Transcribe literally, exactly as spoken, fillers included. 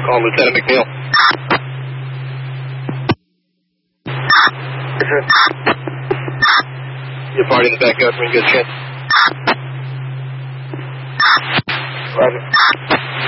Call Lieutenant McNeil. Your party in the backyard when you get a chance. Roger.